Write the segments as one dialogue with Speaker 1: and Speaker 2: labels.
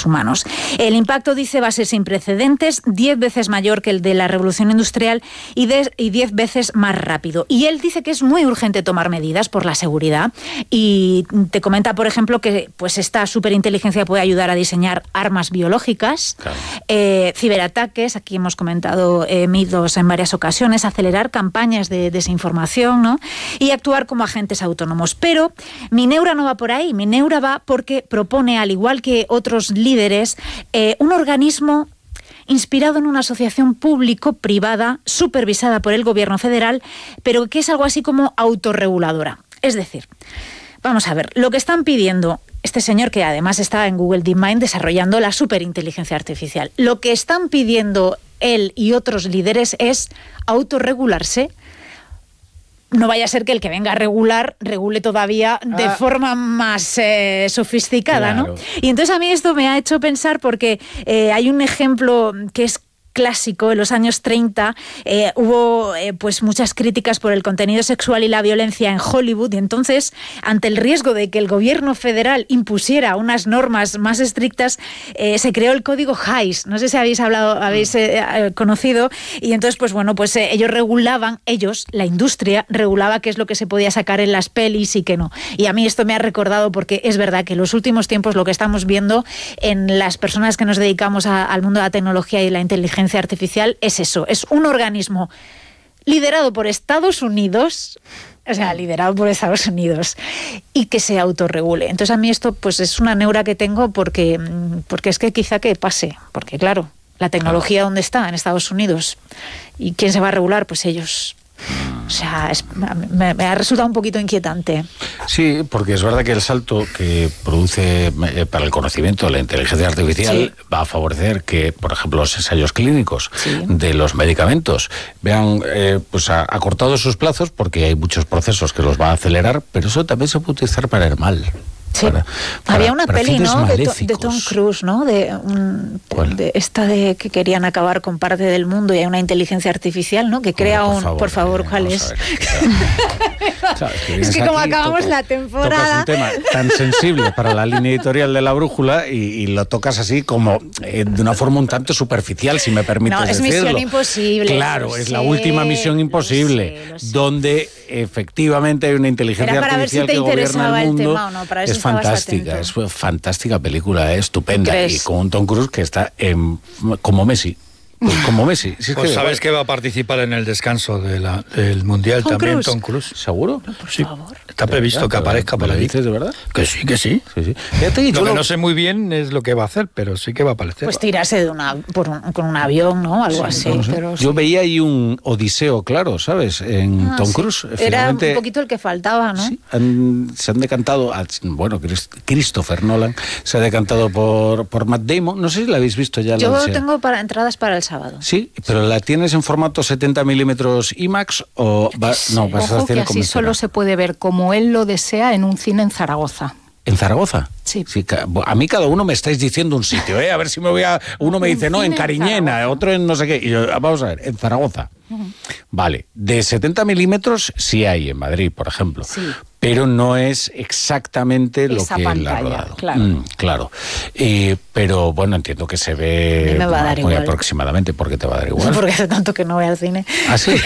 Speaker 1: los humanos. El impacto, dice, va a ser sin precedentes, 10 veces mayor que el de la revolución industrial y 10 veces más rápido. Y él dice que es muy urgente tomar medidas por la seguridad y te comenta, por ejemplo, que pues esta superinteligencia puede ayudar a diseñar armas biológicas, claro, ciberataques, aquí hemos comentado mitos en varias ocasiones, acelerar campañas de desinformación, ¿no? Y actuar como agentes autónomos. Pero Mineura no va por ahí, Mineura va porque propone, al igual que otros líderes, un organismo inspirado en una asociación público-privada supervisada por el gobierno federal, pero que es algo así como autorreguladora. Es decir, vamos a ver, lo que están pidiendo este señor, que además está en Google DeepMind desarrollando la superinteligencia artificial, lo que están pidiendo él y otros líderes es autorregularse. No vaya a ser que el que venga a regular regule todavía de forma más sofisticada, claro, ¿no? Y entonces a mí esto me ha hecho pensar porque hay un ejemplo que es clásico. En los años 30 hubo pues muchas críticas por el contenido sexual y la violencia en Hollywood, y entonces, ante el riesgo de que el gobierno federal impusiera unas normas más estrictas, se creó el código Hays. No sé si habéis conocido, y entonces pues bueno, pues la industria regulaba qué es lo que se podía sacar en las pelis y qué no. Y a mí esto me ha recordado, porque es verdad que en los últimos tiempos lo que estamos viendo en las personas que nos dedicamos al mundo de la tecnología y la inteligencia artificial es eso, es un organismo liderado por Estados Unidos, y que se autorregule. Entonces a mí esto pues es una neura que tengo porque es que quizá que pase, porque claro, la tecnología ¿dónde está? En Estados Unidos. ¿Y quién se va a regular? Pues ellos. O sea, me ha resultado un poquito inquietante.
Speaker 2: Sí, porque es verdad que el salto que produce para el conocimiento la inteligencia artificial va a favorecer que, por ejemplo, los ensayos clínicos de los medicamentos vean pues acortados sus plazos, porque hay muchos procesos que los va a acelerar, pero eso también se puede utilizar para el mal.
Speaker 1: Sí. Había una peli, ¿no? De Tom Cruise, ¿no? De esta de que querían acabar con parte del mundo y hay una inteligencia artificial, ¿no? Que crea por favor, ¿cuál es? Es que como acabamos la temporada.
Speaker 2: Tocas un tema tan sensible para la línea editorial de La Brújula y lo tocas así como de una forma un tanto superficial, si me permites decirlo.
Speaker 1: No, es Misión Imposible.
Speaker 2: Claro, es la última Misión Imposible, donde efectivamente hay una inteligencia artificial que gobierna el mundo.
Speaker 1: Tema, ¿no? Para eso
Speaker 2: fantástica, es fantástica película, estupenda, y con un Tom Cruise que está como Messi. Como Messi. Si es
Speaker 3: pues sabes que va a participar en el descanso del Mundial Tom también, Cruise. Tom Cruise.
Speaker 2: ¿Seguro?
Speaker 1: No, por favor.
Speaker 3: Está previsto que aparezca por ahí.
Speaker 2: ¿Dices de verdad?
Speaker 3: Que sí. Fíjate, lo que no sé muy bien es lo que va a hacer, pero sí que va a aparecer.
Speaker 1: Pues tirarse con un avión, ¿no? Algo así.
Speaker 2: No sé.
Speaker 1: Pero
Speaker 2: yo veía ahí un odiseo, claro, ¿sabes? En Tom Cruise.
Speaker 1: Era un poquito el que faltaba, ¿no?
Speaker 2: Sí, se han decantado, Christopher Nolan se ha decantado por Matt Damon. No sé si la habéis visto ya.
Speaker 1: Yo tengo entradas para el sábado.
Speaker 2: Sí, pero ¿la tienes en formato 70 milímetros IMAX o vas a hacer
Speaker 4: que así solo se puede ver como él lo desea en un cine en Zaragoza.
Speaker 2: ¿En Zaragoza?
Speaker 4: Sí.
Speaker 2: A mí cada uno me estáis diciendo un sitio, a ver si me voy a... Uno me dice, no, en Cariñena, otro en no sé qué. Y yo, vamos a ver, en Zaragoza. Vale, de 70 milímetros sí hay en Madrid, por ejemplo.
Speaker 4: Sí.
Speaker 2: Pero no es exactamente lo que él ha rodado. Claro. Pero bueno, entiendo que se ve muy aproximadamente. ¿Por qué te va a dar igual?
Speaker 1: Porque hace tanto que no voy al cine.
Speaker 2: ¿Ah, sí?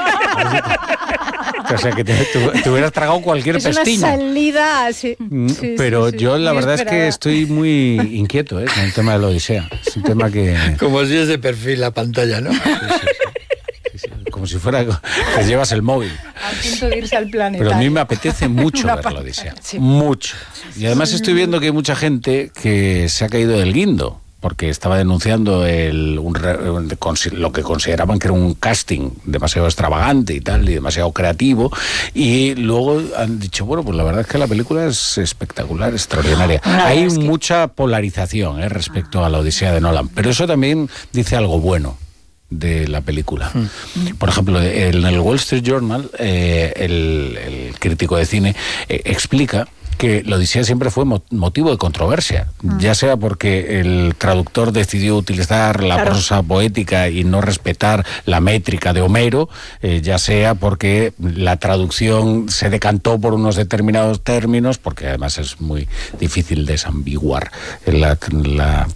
Speaker 2: O sea, que te hubieras tragado cualquier pestiña.
Speaker 1: Es una salida así.
Speaker 2: Pero yo la verdad es que estoy muy inquieto con el tema de la Odisea. Es un tema que...
Speaker 3: Como si es de perfil la pantalla, ¿no?
Speaker 2: Sí. Como si fuera que llevas el móvil.
Speaker 4: A punto de irse al planeta.
Speaker 2: Pero a mí me apetece mucho ver la Odisea. Sí. Mucho. Y además estoy viendo que hay mucha gente que se ha caído del guindo, porque estaba denunciando lo que consideraban que era un casting demasiado extravagante y tal, y demasiado creativo, y luego han dicho, bueno, pues la verdad es que la película es espectacular, extraordinaria. Hay mucha polarización respecto a la Odisea de Nolan, pero eso también dice algo bueno de la película. Por ejemplo, en el Wall Street Journal, el crítico de cine explica que la Odisea siempre fue motivo de controversia, ya sea porque el traductor decidió utilizar la prosa poética y no respetar la métrica de Homero, ya sea porque la traducción se decantó por unos determinados términos, porque además es muy difícil desambiguar la